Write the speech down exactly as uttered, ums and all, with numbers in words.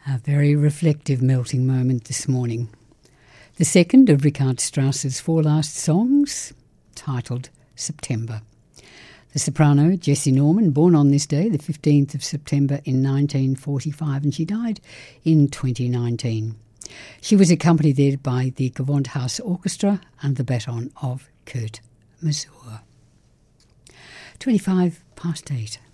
A very reflective melting moment this morning. The second of Richard Strauss's four last songs, titled September. The soprano Jessie Norman, born on this day, the fifteenth of September in nineteen forty-five, and she died in twenty nineteen. She was accompanied there by the Gewandhaus Orchestra and the baton of Kurt Masur. twenty-five past eight.